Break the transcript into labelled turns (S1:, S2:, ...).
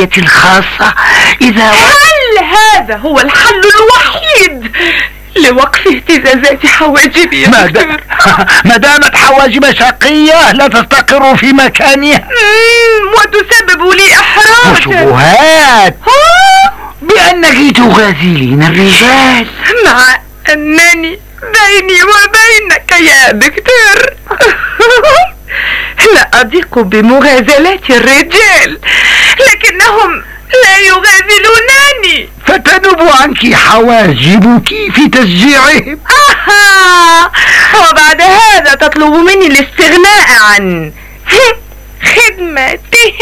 S1: حياتي الخاصة إذا
S2: هل هذا هو الحل الوحيد لوقف اهتزازات حواجبي يا دكتور؟
S1: ما دامت حواجب شقية لا تستقر في مكانها
S2: وتسبب لي إحراجا
S1: وشبهات بأنك تغازلين الرجال،
S2: مع أنني بيني وبينك يا دكتور لا أضيق بمغازلات الرجال، لكنهم لا يغازلونني.
S1: فتنب عنك حواجبك في تشجيعهم.
S2: وبعد هذا تطلب مني الاستغناء عن خدمتهم.